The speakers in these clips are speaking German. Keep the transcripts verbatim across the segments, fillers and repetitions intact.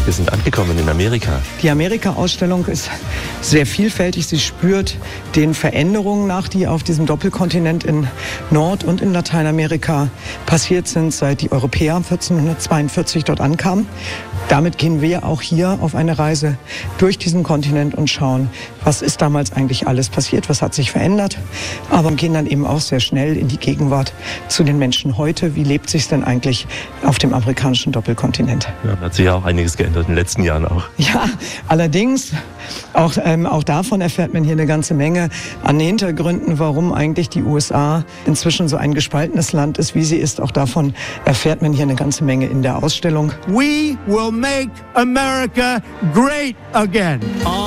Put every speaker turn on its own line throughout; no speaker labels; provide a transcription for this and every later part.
Wir sind angekommen in Amerika.
Die Amerika-Ausstellung ist sehr vielfältig. Sie spürt den Veränderungen nach, die auf diesem Doppelkontinent in Nord- und in Lateinamerika passiert sind, seit die Europäer vierzehnhundertzweiundvierzig dort ankamen. Damit gehen wir auch hier auf eine Reise durch diesen Kontinent und schauen, was ist damals eigentlich alles passiert, was hat sich verändert. Aber gehen dann eben auch sehr schnell in die Gegenwart zu den Menschen heute. Wie lebt sich denn eigentlich auf dem amerikanischen Doppelkontinent?
Ja, hat sich ja auch einiges geändert in den letzten Jahren auch.
Ja, allerdings, auch, ähm, auch davon erfährt man hier eine ganze Menge an Hintergründen, warum eigentlich die U S A inzwischen so ein gespaltenes Land ist, wie sie ist. Auch davon erfährt man hier eine ganze Menge in der Ausstellung.
We will make America great again.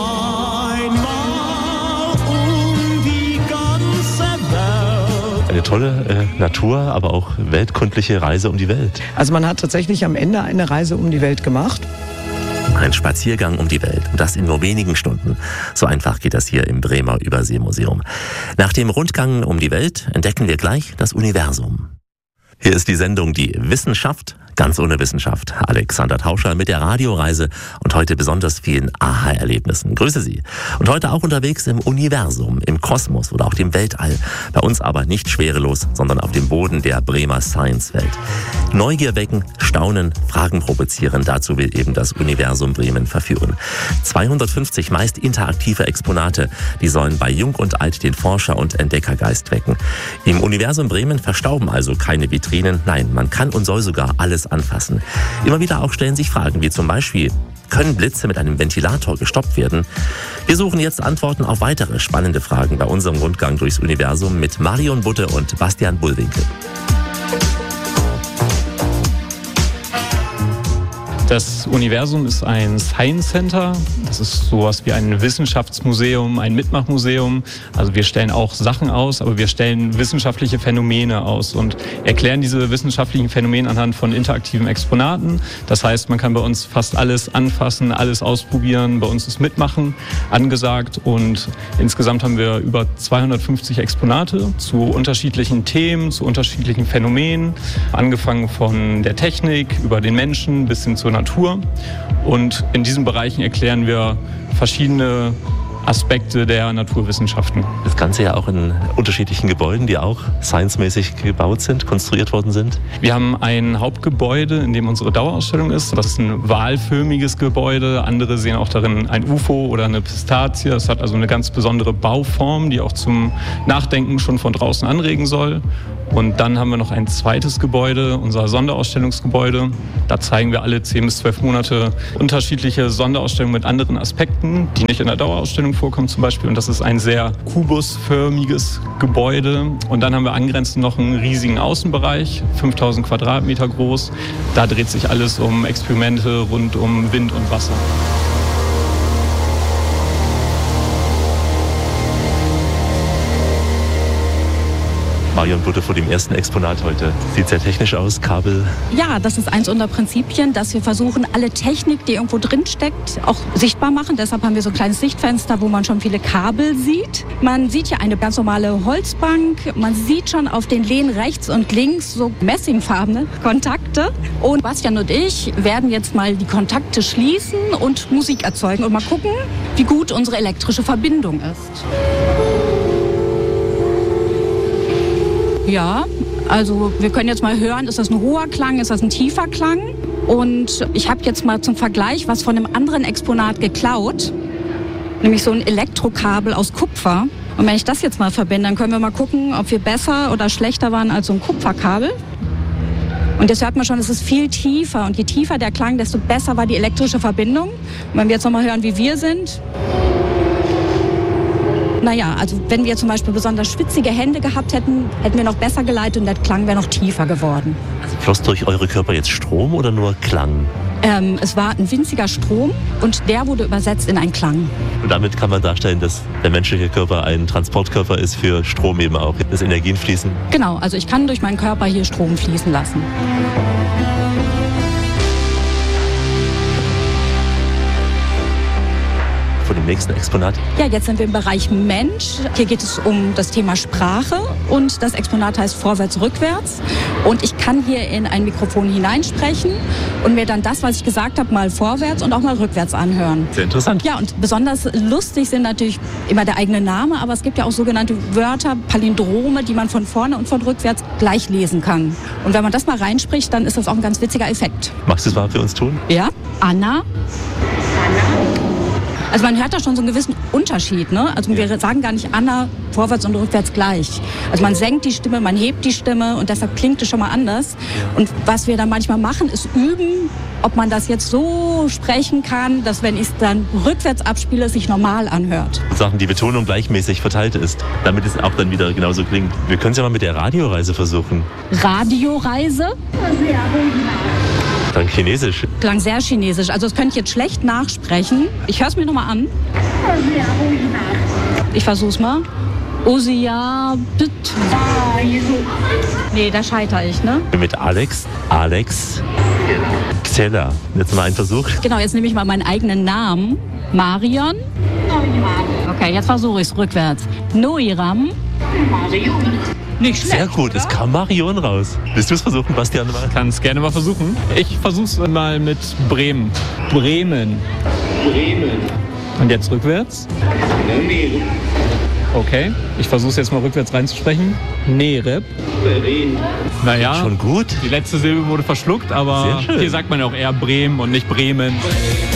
Eine tolle äh, Natur, aber auch weltkundliche Reise um die Welt.
Also man hat tatsächlich am Ende eine Reise um die Welt gemacht.
Ein Spaziergang um die Welt. Und das in nur wenigen Stunden. So einfach geht das hier im Bremer Überseemuseum. Nach dem Rundgang um die Welt entdecken wir gleich das Universum. Hier ist die Sendung Die Wissenschaft, ganz ohne Wissenschaft. Alexander Tauscher mit der Radioreise und heute besonders vielen Aha-Erlebnissen. Grüße Sie. Und heute auch unterwegs im Universum, im Kosmos oder auch dem Weltall. Bei uns aber nicht schwerelos, sondern auf dem Boden der Bremer Science-Welt. Neugier wecken, staunen, Fragen provozieren. Dazu will eben das Universum Bremen verführen. zweihundertfünfzig meist interaktive Exponate, die sollen bei Jung und Alt den Forscher- und Entdeckergeist wecken. Im Universum Bremen verstauben also keine Vitrinen. Nein, man kann und soll sogar alles anfassen. Immer wieder auch stellen sich Fragen wie zum Beispiel: Können Blitze mit einem Ventilator gestoppt werden? Wir suchen jetzt Antworten auf weitere spannende Fragen bei unserem Rundgang durchs Universum mit Marion Budde und Bastian Bullwinkel.
Das Universum ist ein Science Center. Das ist sowas wie ein Wissenschaftsmuseum, ein Mitmachmuseum. Also wir stellen auch Sachen aus, aber wir stellen wissenschaftliche Phänomene aus und erklären diese wissenschaftlichen Phänomene anhand von interaktiven Exponaten. Das heißt, man kann bei uns fast alles anfassen, alles ausprobieren. Bei uns ist Mitmachen angesagt und insgesamt haben wir über zweihundertfünfzig Exponate zu unterschiedlichen Themen, zu unterschiedlichen Phänomenen. Angefangen von der Technik über den Menschen bis hin zur Natur. Und in diesen Bereichen erklären wir verschiedene Aspekte der Naturwissenschaften.
Das Ganze ja auch in unterschiedlichen Gebäuden, die auch science-mäßig gebaut sind, konstruiert worden sind.
Wir haben ein Hauptgebäude, in dem unsere Dauerausstellung ist. Das ist ein wahlförmiges Gebäude. Andere sehen auch darin ein U F O oder eine Pistazie. Es hat also eine ganz besondere Bauform, die auch zum Nachdenken schon von draußen anregen soll. Und dann haben wir noch ein zweites Gebäude, unser Sonderausstellungsgebäude. Da zeigen wir alle zehn bis zwölf Monate unterschiedliche Sonderausstellungen mit anderen Aspekten, die nicht in der Dauerausstellung vorkommen zum Beispiel. Und das ist ein sehr kubusförmiges Gebäude. Und dann haben wir angrenzend noch einen riesigen Außenbereich, fünftausend Quadratmeter groß. Da dreht sich alles um Experimente rund um Wind und Wasser.
Marion Budde vor dem ersten Exponat heute. Sieht sehr technisch aus, Kabel.
Ja, das ist eins unserer Prinzipien, dass wir versuchen, alle Technik, die irgendwo drin steckt, auch sichtbar machen. Deshalb haben wir so ein kleines Sichtfenster, wo man schon viele Kabel sieht. Man sieht hier eine ganz normale Holzbank. Man sieht schon auf den Lehnen rechts und links so messingfarbene Kontakte. Und Bastian und ich werden jetzt mal die Kontakte schließen und Musik erzeugen und mal gucken, wie gut unsere elektrische Verbindung ist. Ja, also wir können jetzt mal hören, ist das ein hoher Klang, ist das ein tiefer Klang? Und ich habe jetzt mal zum Vergleich was von einem anderen Exponat geklaut, nämlich so ein Elektrokabel aus Kupfer. Und wenn ich das jetzt mal verbinde, dann können wir mal gucken, ob wir besser oder schlechter waren als so ein Kupferkabel. Und jetzt hört man schon, es ist viel tiefer. Und je tiefer der Klang, desto besser war die elektrische Verbindung. Und wenn wir jetzt noch mal hören, wie wir sind. Naja, also wenn wir zum Beispiel besonders schwitzige Hände gehabt hätten, hätten wir noch besser geleitet und der Klang wäre noch tiefer geworden.
Also floss durch eure Körper jetzt Strom oder nur Klang?
Ähm, es war ein winziger Strom und der wurde übersetzt in einen Klang.
Und damit kann man darstellen, dass der menschliche Körper ein Transportkörper ist für Strom eben auch, dass Energien fließen?
Genau, also ich kann durch meinen Körper hier Strom fließen lassen.
Von dem nächsten Exponat?
Ja, jetzt sind wir im Bereich Mensch. Hier geht es um das Thema Sprache und das Exponat heißt Vorwärts, Rückwärts. Und ich kann hier in ein Mikrofon hineinsprechen und mir dann das, was ich gesagt habe, mal vorwärts und auch mal rückwärts anhören.
Sehr interessant.
Ja, und besonders lustig sind natürlich immer der eigene Name, aber es gibt ja auch sogenannte Wörter, Palindrome, die man von vorne und von rückwärts gleich lesen kann. Und wenn man das mal reinspricht, dann ist das auch ein ganz witziger Effekt.
Magst du es mal für uns tun?
Ja, Anna. Also man hört da schon so einen gewissen Unterschied, ne? Also wir sagen gar nicht Anna vorwärts und rückwärts gleich. Also man senkt die Stimme, man hebt die Stimme und deshalb klingt es schon mal anders. Und was wir dann manchmal machen, ist üben, ob man das jetzt so sprechen kann, dass wenn ich es dann rückwärts abspiele, es sich normal anhört.
Sachen, die Betonung gleichmäßig verteilt ist, damit es auch dann wieder genauso klingt. Wir können es ja mal mit der Radioreise versuchen.
Radioreise?
Klang chinesisch.
Klang sehr chinesisch. Also das könnte ich jetzt schlecht nachsprechen. Ich höre es mir nochmal an. Ich versuch's mal. Osia, bitte. Nee, da scheitere ich, ne?
Mit Alex, Alex, Xella. Jetzt mal ein Versuch.
Genau, jetzt nehme ich mal meinen eigenen Namen. Marion. Okay, jetzt versuche ich es rückwärts. Noiram. Nicht schlecht.
Sehr gut, es kam Marion raus. Willst du es versuchen, Bastian?
Kann es gerne mal versuchen. Ich versuch's mal mit Bremen. Bremen. Bremen. Und jetzt rückwärts. Okay, ich versuche es jetzt mal rückwärts reinzusprechen. Nereb. Naja,
Schon gut.
die letzte Silbe wurde verschluckt, aber hier sagt man ja auch eher Bremen und nicht Bremen.